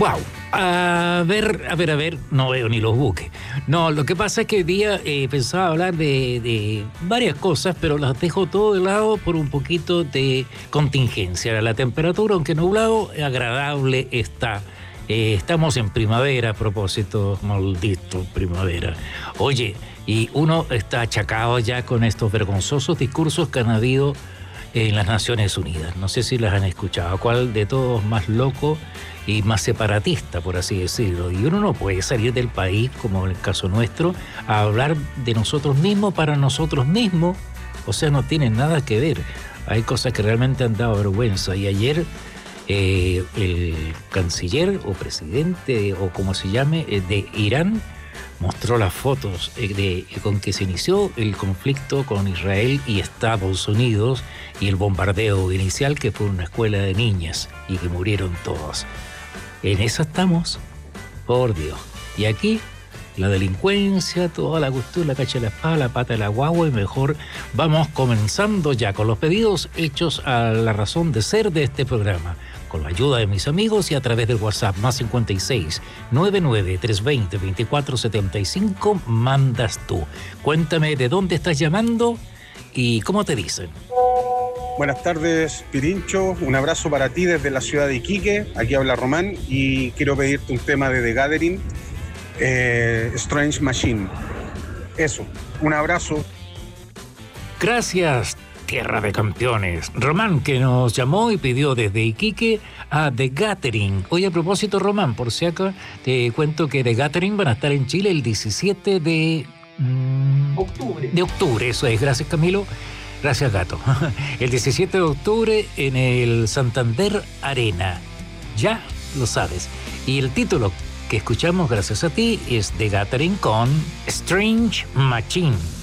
Wow. A ver, no veo ni los buques. No, lo que pasa es que hoy día pensaba hablar de varias cosas, pero las dejo todo de lado por un poquito de contingencia. La temperatura, aunque nublado, agradable está. Estamos en primavera, a propósito, maldito primavera. Oye, y uno está achacado ya con estos vergonzosos discursos que han habido en las Naciones Unidas. No sé si las han escuchado. ¿Cuál de todos más loco y más separatista, por así decirlo? Y uno no puede salir del país, como en el caso nuestro, a hablar de nosotros mismos para nosotros mismos. O sea, no tiene nada que ver. Hay cosas que realmente han dado vergüenza. Y ayer el canciller o presidente, o como se llame, de Irán, mostró las fotos con que se inició el conflicto con Israel y Estados Unidos y el bombardeo inicial, que fue una escuela de niñas y que murieron todos. En eso estamos, por Dios. Y aquí, la delincuencia, toda la cuestión, la cacha de la espada, la pata de la guagua, y mejor vamos comenzando ya con los pedidos hechos a la razón de ser de este programa, con la ayuda de mis amigos y a través del WhatsApp más 56 99 320 2475 mandas tú. Cuéntame de dónde estás llamando y cómo te dicen. Buenas tardes, Pirincho. Un abrazo para ti desde la ciudad de Iquique. Aquí habla Román y quiero pedirte un tema de The Gathering, Strange Machine. Eso, un abrazo. Gracias, Tierra de Campeones. Román, que nos llamó y pidió desde Iquique a The Gathering. Oye, a propósito, Román, por si acá te cuento que The Gathering van a estar en Chile el 17 de octubre. Eso es, gracias Camilo. Gracias, Gato. El 17 de octubre en el Santander Arena. Ya lo sabes. Y el título que escuchamos gracias a ti es The Gathering con Strange Machine.